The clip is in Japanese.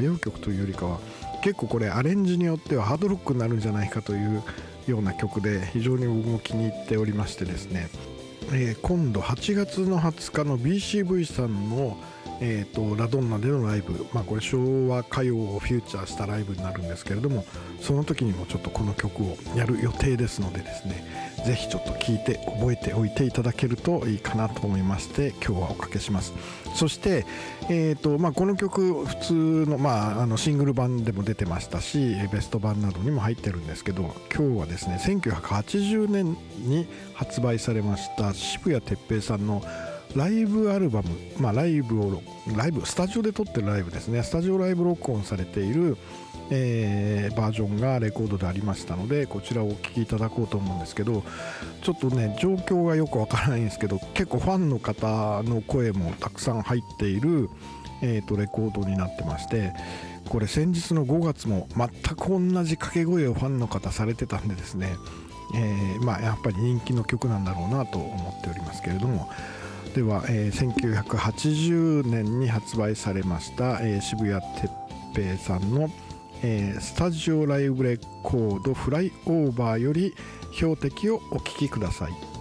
歌謡曲というよりかは結構これアレンジによってはハードロックになるんじゃないかというような曲で非常に僕も気に入っておりましてですね、今度8月の20日の BCV さんのラドンナでのライブ、これ昭和歌謡をフューチャーしたライブになるんですけれども、その時にもちょっとこの曲をやる予定ですのでですね、ぜひちょっと聴いて覚えておいていただけるといいかなと思いまして今日はおかけします。そして、この曲普通の、シングル版でも出てましたしベスト版などにも入ってるんですけど、今日はですね1980年に発売されました渋谷哲平さんのライブアルバム、ライブスタジオで撮ってるライブですね、スタジオライブ録音されている、バージョンがレコードでありましたので、こちらをお聴きいただこうと思うんですけど、ちょっとね状況がよくわからないんですけど、結構ファンの方の声もたくさん入っている、レコードになってまして、これ先日の5月も全く同じ掛け声をファンの方されてたんでですね、やっぱり人気の曲なんだろうなと思っておりますけれども、では、1980年に発売されました、渋谷哲平さんの、スタジオライブレコードフライオーバーより標的をお聴きください。